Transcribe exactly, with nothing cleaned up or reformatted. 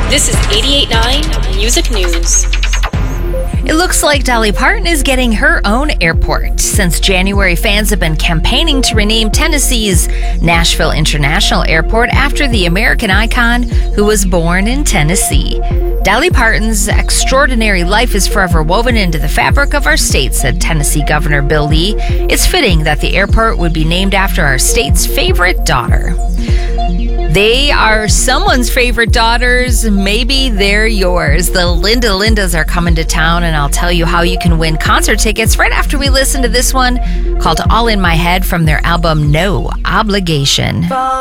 This is eighty-eight point nine Music News. It looks like Dolly Parton is getting her own airport. Since January, fans have been campaigning to rename Tennessee's Nashville International Airport after the American icon who was born in Tennessee. Dolly Parton's extraordinary life is forever woven into the fabric of our state, said Tennessee Governor Bill Lee. It's fitting that the airport would be named after our state's favorite daughter. They are someone's favorite daughters. Maybe they're yours. The Linda Lindas are coming to town, and I'll tell you how you can win concert tickets right after we listen to this one called All in My Head from their album No Obligation.